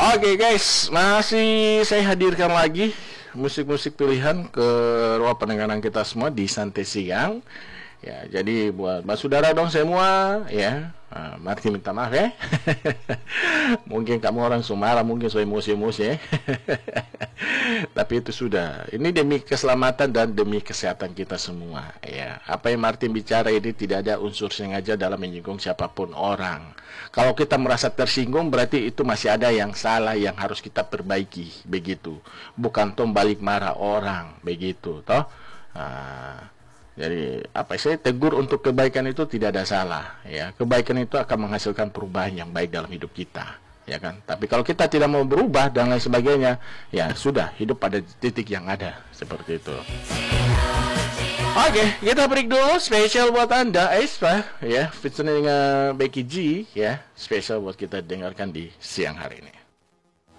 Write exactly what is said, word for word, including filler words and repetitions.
Oke guys, masih saya hadirkan lagi musik-musik pilihan ke ruang pendengaran kita semua di Santai Siang. Ya, jadi buat mas saudara dong semua, ya, uh, Martin minta maaf ya. Mungkin kamu orang Sumatera, mungkin so emosi-emosi ya. Tapi itu sudah. Ini demi keselamatan dan demi kesehatan kita semua. Ya, apa yang Martin bicara ini tidak ada unsur sengaja dalam menyinggung siapapun orang. Kalau kita merasa tersinggung, berarti itu masih ada yang salah yang harus kita perbaiki, begitu. Bukan tom balik marah orang, begitu, toh. Nah, jadi apa saya tegur untuk kebaikan itu tidak ada salah, ya. Kebaikan itu akan menghasilkan perubahan yang baik dalam hidup kita, ya kan. Tapi kalau kita tidak mau berubah dan lain sebagainya, ya sudah, hidup pada titik yang ada seperti itu. Oke, kita break dulu. Spesial buat Anda, Aisha, ya, featuring dengan Becky G, ya. Spesial buat kita dengarkan di siang hari ini.